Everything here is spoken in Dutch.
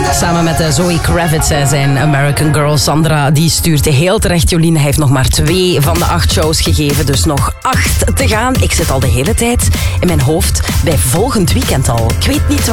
Samen met Zoe Kravitz, zijn American Girl. Sandra die stuurt heel terecht. Jolien heeft nog maar 2 van de 8 shows gegeven. Dus nog 8 te gaan. Ik zit al de hele tijd in mijn hoofd bij volgend weekend al. Ik weet niet